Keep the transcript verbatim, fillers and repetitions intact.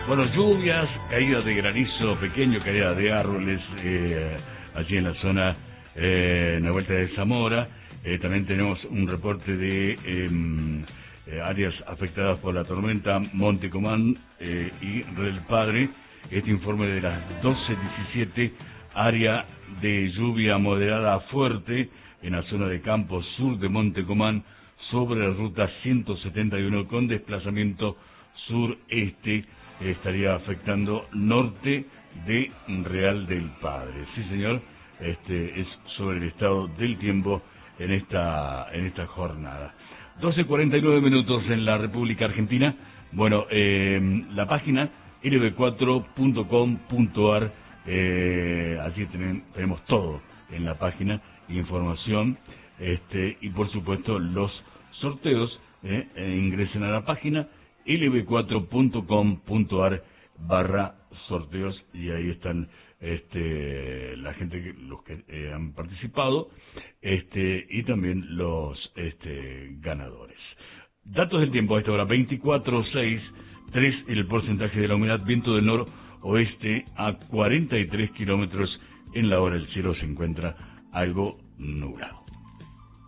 Bueno, lluvias, caída de granizo pequeño, caída de árboles eh, allí en la zona, eh, en la vuelta de Zamora. Eh, también tenemos un reporte de eh, eh, áreas afectadas por la tormenta Monte Comán eh, y Red Padre. Este informe de las doce diecisiete, área de lluvia moderada a fuerte en la zona de Campo Sur de Monte Comán, sobre la ruta ciento setenta y uno con desplazamiento sureste, estaría afectando norte de Real del Padre. Sí, señor, este es sobre el estado del tiempo en esta en esta jornada. doce cuarenta y nueve minutos en la República Argentina. Bueno, eh, la página l b cuatro punto com punto a r, eh, allí tenemos, tenemos todo en la página, información, este y por supuesto los sorteos. Eh, eh, ingresen a la página l b cuatro punto com punto a r barra sorteos y ahí están este la gente que, los que eh, han participado, este y también los este ganadores. Datos del tiempo a esta hora: veinticuatro seis, tres el porcentaje de la humedad, viento del noroeste a cuarenta y tres kilómetros en la hora. El cielo se encuentra algo nublado.